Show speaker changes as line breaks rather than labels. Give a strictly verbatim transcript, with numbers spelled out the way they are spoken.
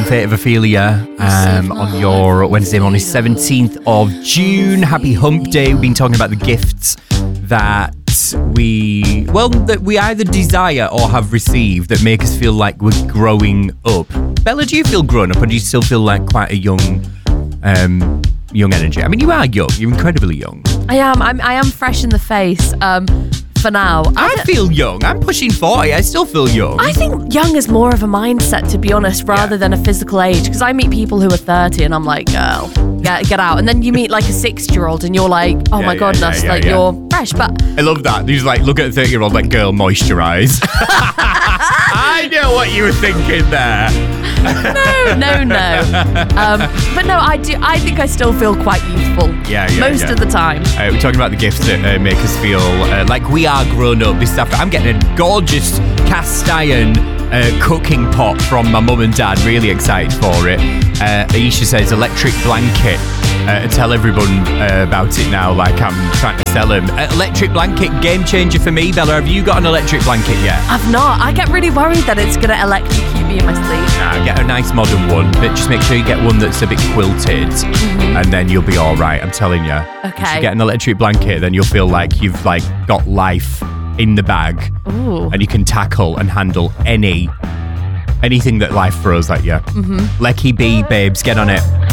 Fate of Ophelia um, on your Wednesday morning, seventeenth of June. Happy Hump Day. We've been talking about the gifts that we, well, that we either desire or have received that make us feel like we're growing up. Bella, do you feel grown up or do you still feel like quite a young, um, young energy? I mean, you are young. You're incredibly young.
I am. I'm, I am fresh in the face. Um, For now.
I, I feel young. I'm pushing forty. I still feel young.
I think young is more of a mindset, to be honest, rather yeah. than a physical age. Because I meet people who are thirty and I'm like, girl, get, get out. And then you meet like a sixty-year-old and you're like, oh yeah, my yeah, goodness, yeah, yeah, like yeah. you're fresh. But
I love that. You like look at a thirty-year-old like, girl, moisturise. I know what you were thinking there.
no, no, no. Um, but no, I do. I think I still feel quite youthful.
Yeah, yeah.
Most
yeah.
of the time.
Uh, we're talking about the gifts that uh, make us feel uh, like we are grown up. This stuff. I'm getting a gorgeous cast iron uh, cooking pot from my mum and dad. Really excited for it. Uh, Aisha says electric blanket. Uh, tell everyone uh, about it now, like I'm trying to sell them. Uh, electric blanket, game changer for me. Bella, have you got an electric blanket yet?
I've not. I get really worried that it's going to electrocute me in my sleep.
Nah, get a nice modern one, but just make sure you get one that's a bit quilted, mm-hmm. and then you'll be all right. I'm telling you.
Okay.
If you get an electric blanket, then you'll feel like you've like got life in the bag,
Ooh.
and you can tackle and handle any anything that life throws at you.
Mm-hmm.
Lecky B, babes, get on it.